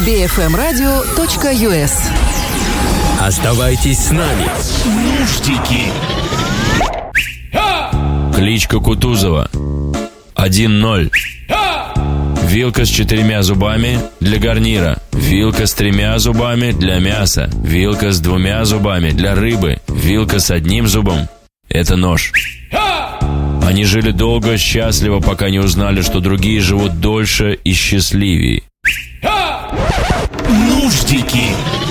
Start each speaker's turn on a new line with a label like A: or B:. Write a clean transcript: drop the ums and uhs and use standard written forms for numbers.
A: bfmradio.us.
B: Оставайтесь с нами.
C: Нуждики.
D: Кличка Кутузова. 1-0. Вилка с 4 зубами для гарнира. Вилка с 3 зубами для мяса. Вилка с 2 зубами для рыбы. Вилка с 1 зубом – это нож. Они жили долго, счастливо, пока не узнали, что другие живут дольше и счастливее.
C: Нуждики.